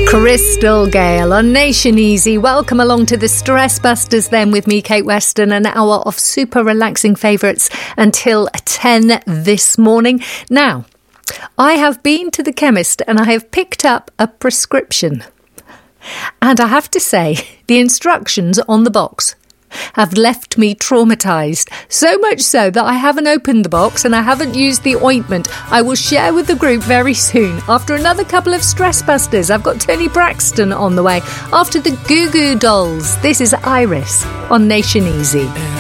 Crystal Gale on Nation Easy. Welcome along to the Stress Busters then with me, Kate Weston, an hour of super relaxing favourites until 10 this morning. Now, I have been to the chemist and I have picked up a prescription. And I have to say, the instructions on the box have left me traumatised. So much so that I haven't opened the box and I haven't used the ointment. I will share with the group very soon. After another couple of stress busters, I've got Tony Braxton on the way. After the Goo Goo Dolls, this is Iris on Nation Easy.